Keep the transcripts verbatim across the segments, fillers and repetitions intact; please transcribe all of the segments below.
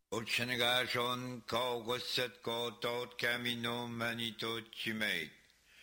Uchanagashon Kaugusset Kotot Camino Manito Chimate.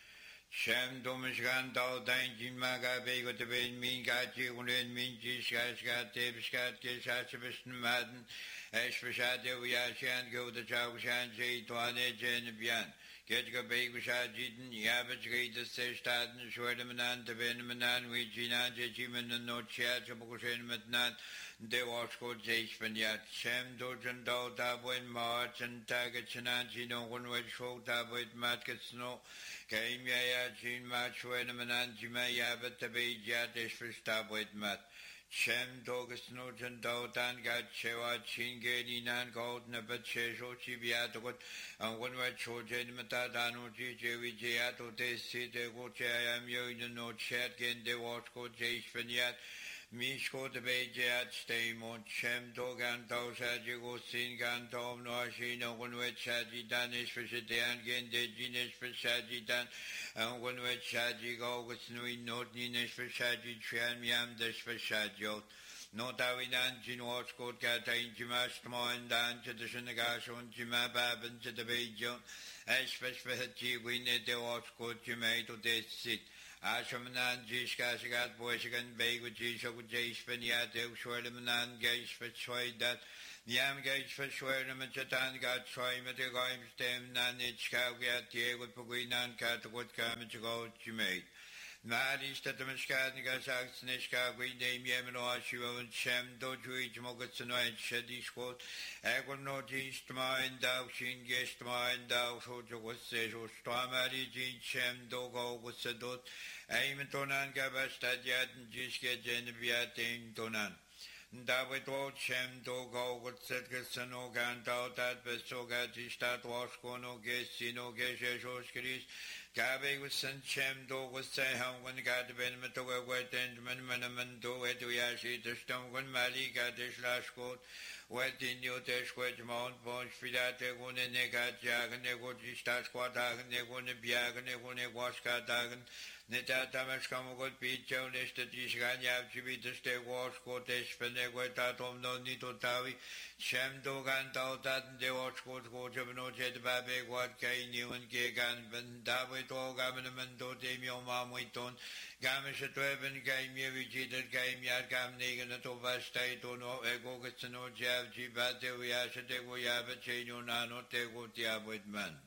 Shem Domishgan Dao Danjin Maga Bego de Ben Mingachi Unen Minji Shashka Tepskat Keshachabish Madden Eshvashade Uyashan Go the Chaushan Jay Tuane Jen Bian. Getga Begushajidan Yabach Gate Seshtaden Shwedamanan to Benamanan Wijina Jejiman and no Chat Bokushin Matnat De Washko Jashpanyat Shem Dojan Do Tabwin March and Tagachananchi no one will show Tabwit Matkasno came Yayachin Match Wedamanan Jimayabet Tabijat Ishfish Tabwit Mat. Shem Togus Nujan Dautan got Chewa Chingedi Nan Gold Nabat Chesho Chibiatot and one way Chojan Matadano Jewi Jato Te Site Gochayam Yo no chat gen de Washko Jashpanyat Mishko the Bejat Stamon Shem Togan Tausa Jigo Singan Tom Noashino one way Chaji Danish for Shadian gen de Genish for Shajidan and one way Chaji Gogus Nui Not Ninish for Shaji Trian Yam Dish for Shajot. Notawinan Jinwashko Katain Jimash Moin Dan to the Shinagashon Jimabab to the Bejo Ashfish for Hachi Winne de Washko Jimay to this sit. Ashamanan Jishkashagat Boshigan Begu Jishok Jashpanyat Shwedamanan Gaish for Choi that Yam Gaish for Shwedam and Chatan got Choi Metagoim Stem Nanitchka Gat Diego Puginan Katakut Kamichago Jimay. Marish Tatamashkat Nigashak Snishka, we name Yemino Shiva and Shem Doju Mogotsuno and Shadishkot, Egon Jistma and Dao Shin Gestma and Dao Shojo was Sejo, Stamari Jin Shem Dogo was Sadot, Aimatonan Gabastadiat and Jiske Geneviatin Tonan. David Shem Dogo would set Gassano Gantao that Besoga Tistat Washkono Gesino Gesho Skris. Gabe was sent Shem Do was say how when God ben Matoga wet and Manamanaman do it to Yashi the stone when Mali got this last coat, wet in your test wedge mount, Bonch Filate, one and Negat Jag and Negoti Stasquatag and Negone Biag and Negone Washkatagan, Neta Tamashkamogot Picho, Nesta Tishgan Yavchi to stay wash, Kotesh, Peneguetatom, no Nito Tavi, Shem Dogan Tautat, the watch coat, coach of no jet babe, what Kay new and Gagan, Ben David. Gaminaman do Demio Mamuiton, Gamish at Weben, Gamia, Vigited, Gamia, Gam Negan at Ovastate, no Egogats, no Jav, Gibate, Viasha, Tegoyaba, Cheno, Nano, Tego, Tiabwit man.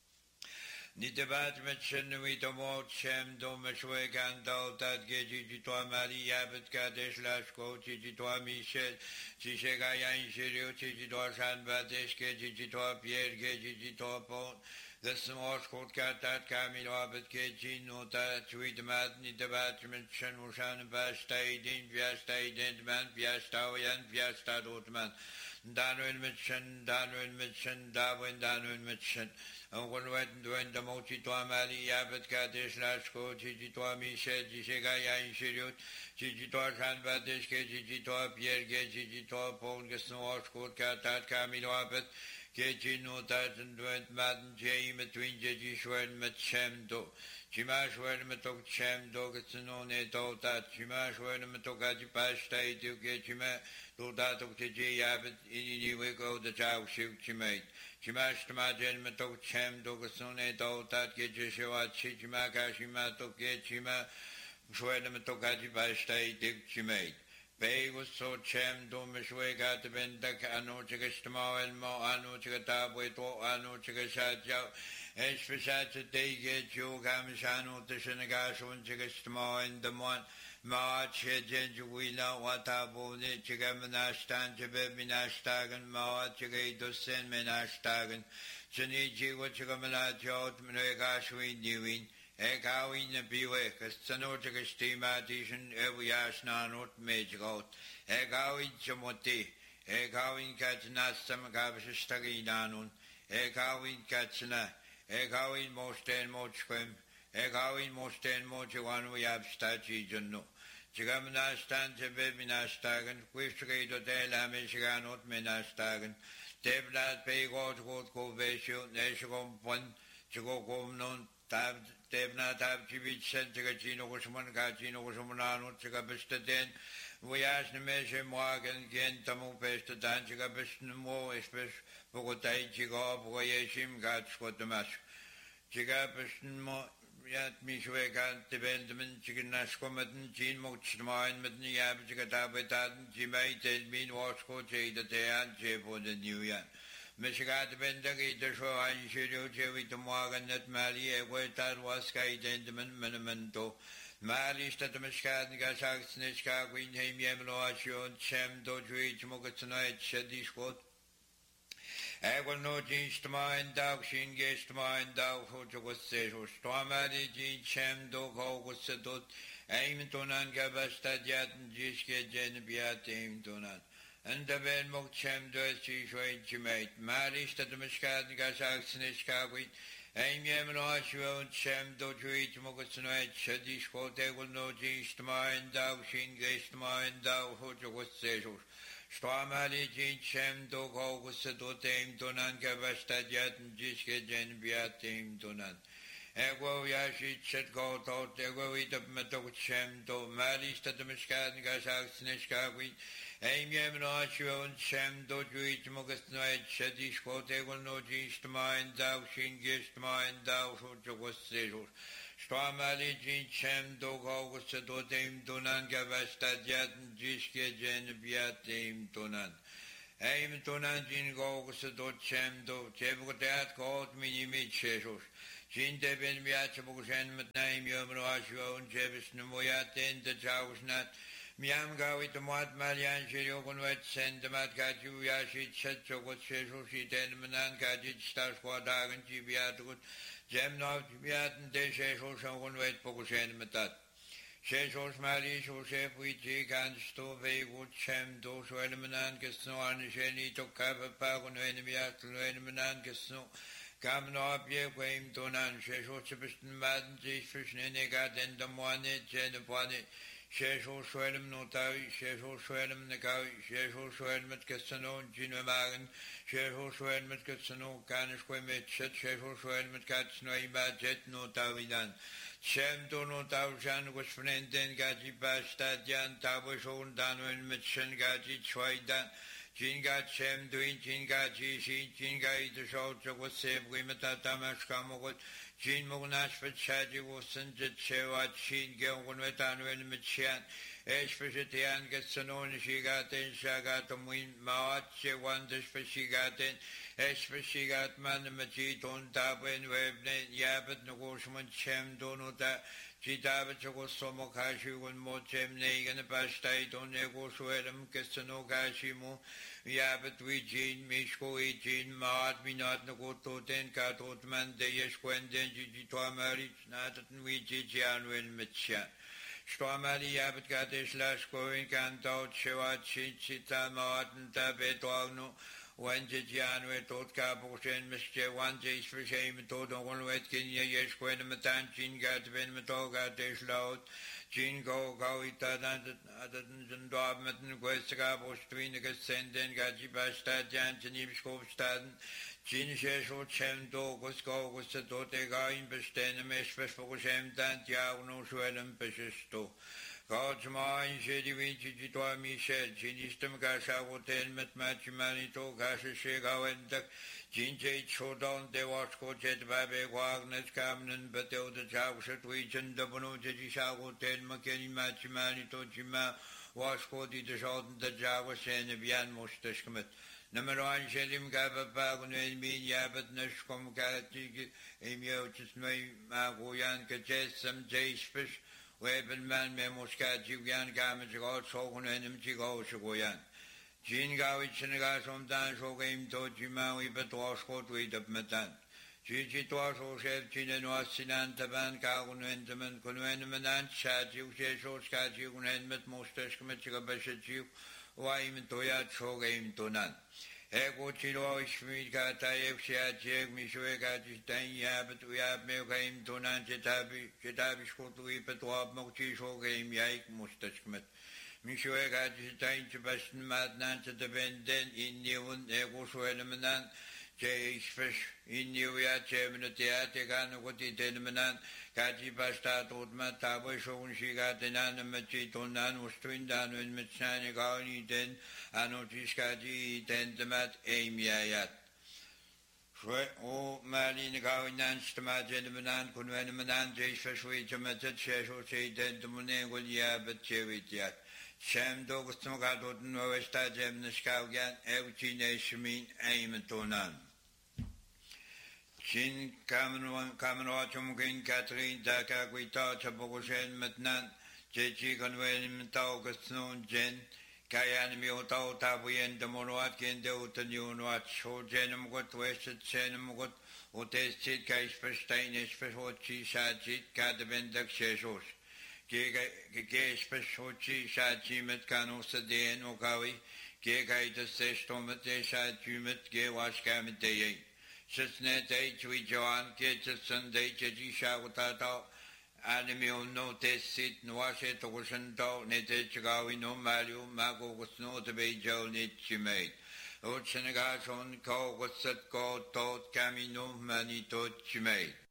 Nitabat mention with a more Shem, Domashweg, and out that Geji to Mari, Yabet, Kadesh, Lashko, Chititoa Michel, Chishegaya, Shirio, Chititoa San Badesh, Gejitoa Pierre, Gejitoa Pont. The small court cat that Camilo Abet Keji, Nota, Tweet Madni, the Batman, Shanushan, Vastaidin, Viastaidin, Man, Viastawian, Viastadotman, Danwin Mitchen, Danwin Mitchen, Darwin, Danwin Mitchen, and one went doing the Mochito Amali, Abet Kadish, Lashko, Chijitoa Michel, Jishegaya, Shirut, Chijitoa San Badish, Kejitoa Pierre, Gejitoa Pong, the small court cat that Camilo Abet. Keji no thousand went madden jay between Jeji Shwed met Shem do. Chimash wed metok Shem do gets no ne to that Chimash wed metokaji pasta to get Chima to that of Keji Abbott in the way go the chow shoot Chimate. Chimash to Majan metok Shem do gets no ne to that get Jeshua Chichimaka to get Chima Shwed metokaji pasta to Chimate. Bay was so Shem do Mishwe got the Bendak Ano Chikastamo and Mo Ano Chikatabwe to Ano Chikashajao, Eshvishat they get you Gamishano to Shinagash Chikastamo and the one March Jenjuina Watabo Chigamanashtan Chibeminashtagan Mawa Chigado Sen Menashtagan Chiniji Wachigamanajot Menegashwin Newin. Ekawin biwe kastanotika stimation evyashna not majgot. Ekawin chamoti. Ekawin katnastam gavishtaginanun. Ekawin katsna. Ekawin mosten mochquem. Ekawin mosten mochiwan we abstachi junno. Chigamanastan chebebinastagan. Quishkado de la Michiganot menastagan. Deblat pegot got covesio. Neshgom pun. Chigogom non. Tab Devna Tab Chivich sent Chino Gusman Kachino Gusmanano Chigabestaden voyage ne me chez moi, quelqu'un t'a mon peste, tant que la peste ne mot, espèce, pour taille, chiga, pour yeshim, gat, squat de match. Chiga, peste, mo, yat, mi joué, gat, te bendemen, chicken, nash, commatin, chin, moch, mine, mit, niab, chiga, tabetan, jimay, tel, min, wash, coach, the tean, chepo, the new yan. Michigan bendagi the show and shiru chevi to morgan net mali a waitat was sky gentleman minimento. Mali stat Michigan gasak snitchka queen him yemloation chem do juich mogatsunite shedi squat. I will not change to mind dog shin guest to mind dog who was say who stormadi jin chem do go was a dot aim to nan gabastadiat and jiske jen biat aim to nan. And the ben mok chem does she showing to mate. Marish that the Miscat gasak snitchka queen. Aim yemloation chem do juich mogatsunite shedi squat. I will not change to mind dog shin guest to mind dog who was say who. Stormali jin chem do go was do tame donan gabastadiat and jiske jen biatim donan. Ego yashi chet go tot ego eat up meto chem do malis that the miscat gasak snishka we aim yem no shon chem do juit mogas no chedish go ego no jist mind thou shin gist mind thou so was sejur. Stormali jin chem do go was do tame donan gabastadiat and jiske jen biatim donan. Aim donan jin go was do chem do chebu dat go mini mit chejur. Jin de ben miat bugzen met naim yomro ashon jebis nemoyat in de jausnat miam gawit de mat malian jerogon wet send mat gaju yashit chet jogot shesu shiten menan gajit stas dagen jibiat gut jem no jibiat de shesu shogon wet bugzen metat shesu mali so shef wi ji kan sto ve gut chem do so elmenan gesno an sheni to kava pagon en miat en menan gesno Kam no pie quaim donan shesho chibistin maden sich fischen nega den de moine jene pone shesho shwelem notavi shesho shwelem negavi shesho shwelem mit gesano jine magen shesho shwelem mit gesano kanish quaim mit chet shesho shwelem mit gats no iba jet notavi dan chem do notav jan was frenden gaji basta jan tavo shon dan mit chen gaji chwaidan Jinga chem doing jinga ji shi jinga the show to was save women that damash kamogot jin mognash for chaji was sent to chewa chin go one with an when michian esh for shitian gets an own she got in shagat to win maat she wonders for she got in esh for she got man the majit on tap when webnet yabet negotiation chem donota Jitaba Chogosomo Kashi when Mochem Negan the Pastai don't negotiate Kessano Kashimo Yabet Wijin Mishko Ijin Maat Minat Nagoto Ten Katotman de Yeshquenden Jitwa marriage Natan Wijian when Mitchan. Stormali Yabet Gatish Lashko in Kanto Chewa Chichita Martin Tabetogno. When Jian went tot Caposhen, Mister One Jays for shame, told on one wet Kenya, yes, when the Matan Chin got when Matoga dish loud, Chin go go it and Dormant and Questacabo between the Gascendant, Gaji Bastad, Jan, Janibskopstaden, Chin Shesho, Chem Dog was go was the Dotega in Besten, Mesh for Shem, Tantia, no Swellen, Peshesto. God's mind, Shady Vinci, Jitwa Michel, Chinistum Gasha, Hotel, Met Machimanito, Gasha Shega, and the Jinjay Chodan, de Wasco, Jet Babe, Wagner, Camden, Batel, the Chowshat, Wijan, the Bono, Jisha, Hotel, McKinney, Machimanito, Jima, Wasco, the Jordan, the Java, Senebian, Mustashkamet. Number one, Shelim Gaba Pagan, and me, Yabet, Nashkom, Katig, Emio, Chismay, Magoyan, Kajet, some Jays fish. Weben man me muska jigan gamet go sogun enim jigo shoyan. Jin gawich nega som dan so game to jimawi betwas got with up metan. Jiji to so chef jinen was sinan taban kagun endemen kunwen menan chat you so skat you and met mostes met jiga you why im to ya so game to nan. Ego chilo ishmid gata efsha jeg mi shwe gati tan ya bet we have me game to nan jetabi jetabi shkotu ipet wa mokchi so game yaik mustashmet mi shwe gati tan chbasn mad nan te benden in niun ego shwe lemenan Jeisfish in Yuya Chemnatia Teganuti Tenmanan, Kaji Pasta Totma Tabo Shon Shigatinan Machitonan was twindan in Mitsani Gauni Den, Anotiskaji Tentamat Amiayat. O Malin Gawinan Stamajan Kunwanaman Jeisfish which a method Shesho say Tentamune will yabet Chevitiat. Sham dogs no gadot no esta jem neskaugan evchi nesmin aimetonan. Chin Cameron Cameron Chumkin Catherine Daka Guita Chabogoshen Metnan, Jechi Conwen Taugus no Jen, Kayan Mioto Tabuyen the Monoatkin Deutanion what show Jenum got Wested Senum got Utestit Kais Pestainish Peshochi Shajit Kadabendak Sheshos. Ke specialty shachi met canos a day no gawi, ke gaita sestomet de shachumet, ke wash gamete. Sisnet H. We Joan, get a Sunday, Jeji Shawata, Animio no test sit, no wash it, ocean dog, netted Chagawi, no malu, Mago was no to be Joe knit she made. Oceanagas on call was set called, taught Camino, money taught she made.